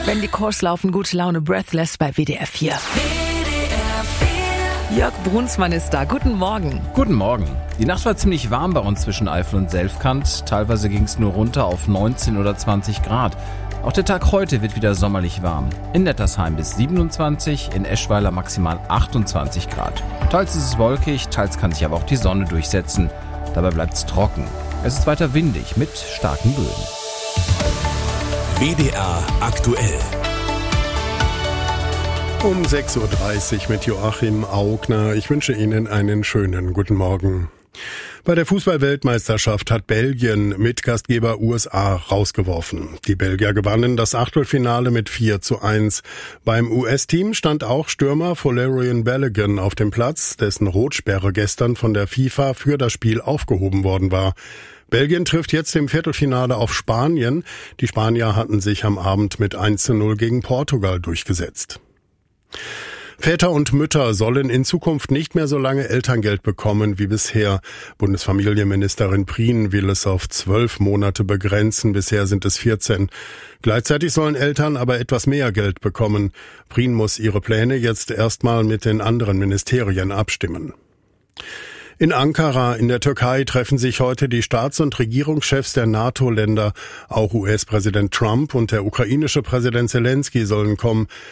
Wenn die Kurs laufen, gute Laune, Breathless bei WDR 4. Jörg Brunsmann ist da. Guten Morgen. Guten Morgen. Die Nacht war ziemlich warm bei uns zwischen Eifel und Selfkant. Teilweise ging es nur runter auf 19 oder 20 Grad. Auch der Tag heute wird wieder sommerlich warm. In Nettersheim bis 27, in Eschweiler maximal 28 Grad. Teils ist es wolkig, teils kann sich aber auch die Sonne durchsetzen. Dabei bleibt es trocken. Es ist weiter windig mit starken Böen. WDR aktuell. Um 6.30 Uhr mit Joachim Augner. Ich wünsche Ihnen einen schönen guten Morgen. Bei der Fußball-Weltmeisterschaft hat Belgien Mitgastgeber USA rausgeworfen. Die Belgier gewannen das Achtelfinale mit 4:1. Beim US-Team stand auch Stürmer Folarin Balogun auf dem Platz, dessen Rotsperre gestern von der FIFA für das Spiel aufgehoben worden war. Belgien trifft jetzt im Viertelfinale auf Spanien. Die Spanier hatten sich am Abend mit 1:0 gegen Portugal durchgesetzt. Väter und Mütter sollen in Zukunft nicht mehr so lange Elterngeld bekommen wie bisher. Bundesfamilienministerin Prien will es auf 12 Monate begrenzen. Bisher sind es 14. Gleichzeitig sollen Eltern aber etwas mehr Geld bekommen. Prien muss ihre Pläne jetzt erstmal mit den anderen Ministerien abstimmen. In Ankara in der Türkei treffen sich heute die Staats- und Regierungschefs der NATO-Länder. Auch US-Präsident Trump und der ukrainische Präsident Zelensky sollen kommen.